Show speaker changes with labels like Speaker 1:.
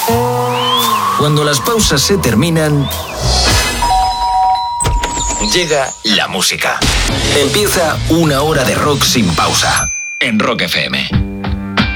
Speaker 1: Cuando las pausas se terminan, llega la música. Empieza una hora de rock sin pausa en Rock FM.